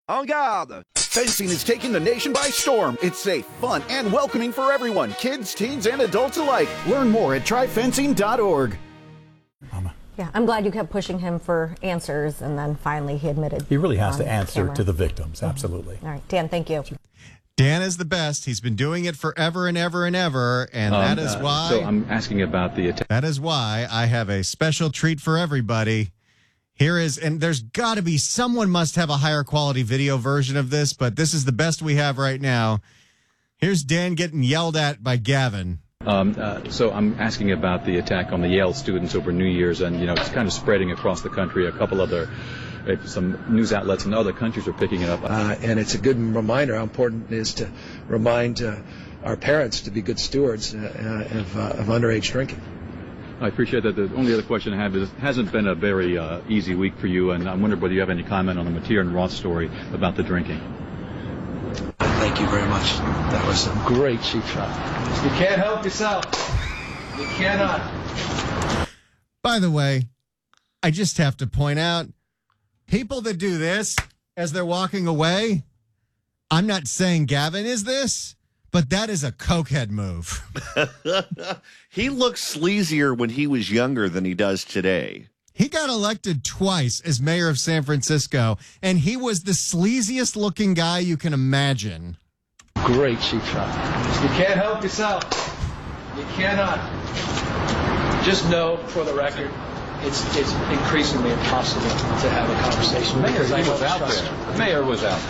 En garde! Fencing is taking the nation by storm. It's safe, fun, and welcoming for everyone, kids, teens, and adults alike. Learn more at tryfencing.org. Yeah, I'm glad you kept pushing him for answers, and then finally he admitted. He really has to answer to the victims, absolutely. All right, Dan, thank you. Dan is the best. He's been doing it forever and ever and ever, and that is why. So I'm asking about the attack. That is why I have a special treat for everybody. Here is, and there's got to be, someone must have a higher quality video version of this, but this is the best we have right now. Here's Dan getting yelled at by Gavin. So I'm asking about the attack on the Yale students over New Year's, and, it's kind of spreading across the country. A couple other, some news outlets in other countries are picking it up. And it's a good reminder how important it is to remind our parents to be good stewards of underage drinking. I appreciate that. The only other question I have is, it hasn't been a very easy week for you, and I'm wondering whether you have any comment on the Mateer and Roth story about the drinking. Thank you very much. That was some great cheap shot. You can't help yourself. You cannot. By the way, I just have to point out, people that do this as they're walking away, I'm not saying Gavin is this, but that is a cokehead move. He looks sleazier when he was younger than he does today. He got elected twice as mayor of San Francisco, and he was the sleaziest looking guy you can imagine. Great cheap shot. You can't help yourself. You cannot. Just know, for the record, it's increasingly impossible to have a conversation. Mayor was out there. Mayor was out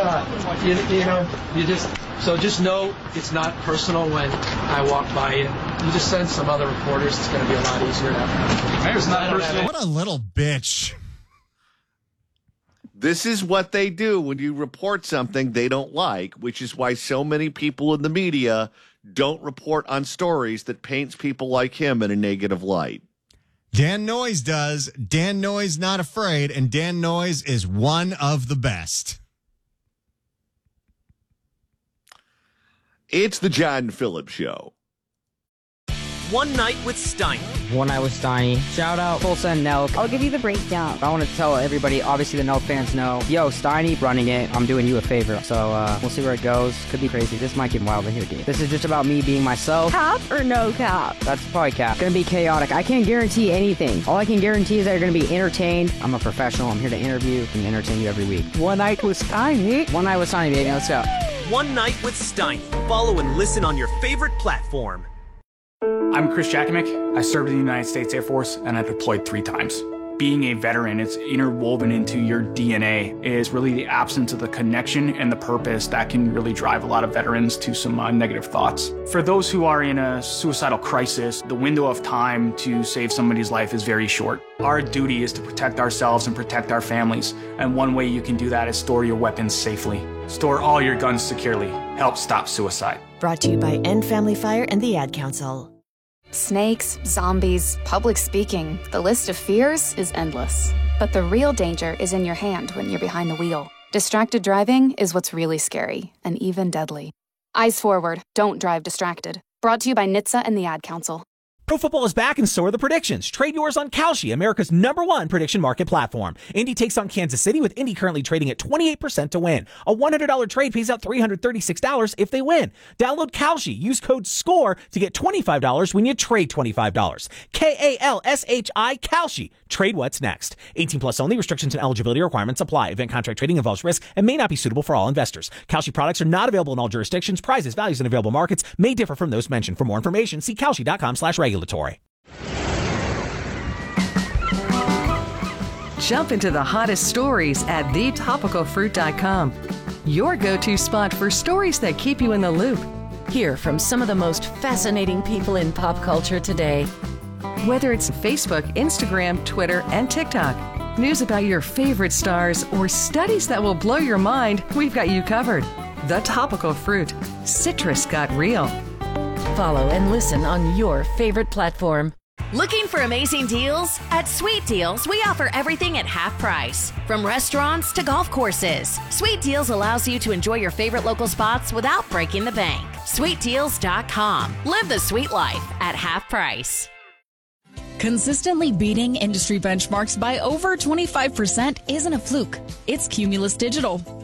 there. Just know it's not personal when I walk by you. You just send some other reporters. It's going to be a lot easier now. Mayor's not personal. What a little bitch. This is what they do when you report something they don't like, which is why so many people in the media don't report on stories that paints people like him in a negative light. Dan Noyes does. Dan Noyes not afraid, and Dan Noyes is one of the best. It's the John Phillips Show. One Night with Steiny. One Night with Steiny. Shout out Full Send Nelk. I'll give you the breakdown. I want to tell everybody, obviously the Nelk fans know, yo, Steiny running it. I'm doing you a favor. So we'll see where it goes. Could be crazy. This might get wild in here, dude. This is just about me being myself. Cap or no cap? That's probably cap. Gonna be chaotic. I can't guarantee anything. All I can guarantee is that you're gonna be entertained. I'm a professional. I'm here to interview and entertain you every week. One Night with Steiny. One Night with Steiny, baby. Let's go. One Night with Steiny. Follow and listen on your favorite platform. I'm Chris Jakovic. I served in the United States Air Force, and I deployed 3 times. Being a veteran, it's interwoven into your DNA, is really the absence of the connection and the purpose that can really drive a lot of veterans to some negative thoughts. For those who are in a suicidal crisis, the window of time to save somebody's life is very short. Our duty is to protect ourselves and protect our families, and one way you can do that is store your weapons safely. Store all your guns securely. Help stop suicide. Brought to you by End Family Fire and the Ad Council. Snakes, zombies, public speaking, the list of fears is endless. But the real danger is in your hand when you're behind the wheel. Distracted driving is what's really scary, and even deadly. Eyes forward, don't drive distracted. Brought to you by NHTSA and the Ad Council. Pro football is back and so are the predictions. Trade yours on Kalshi, America's #1 prediction market platform. Indy takes on Kansas City, with Indy currently trading at 28% to win. A $100 trade pays out $336 if they win. Download Kalshi. Use code SCORE to get $25 when you trade $25. KALSHI, Kalshi. Trade what's next. 18 plus only. Restrictions and eligibility requirements apply. Event contract trading involves risk and may not be suitable for all investors. Kalshi products are not available in all jurisdictions. Prices, values, and available markets may differ from those mentioned. For more information, see kalshi.com/regulatory. Jump into the hottest stories at thetopicalfruit.com. Your go-to spot for stories that keep you in the loop. Hear from some of the most fascinating people in pop culture today. Whether it's Facebook, Instagram, Twitter, and TikTok, news about your favorite stars, or studies that will blow your mind, we've got you covered. The Topical Fruit. Citrus got real. Follow and listen on your favorite platform. Looking for amazing deals? At Sweet Deals, we offer everything at half price. From restaurants to golf courses, Sweet Deals allows you to enjoy your favorite local spots without breaking the bank. SweetDeals.com. Live the sweet life at half price. Consistently beating industry benchmarks by over 25% isn't a fluke. It's Cumulus Digital.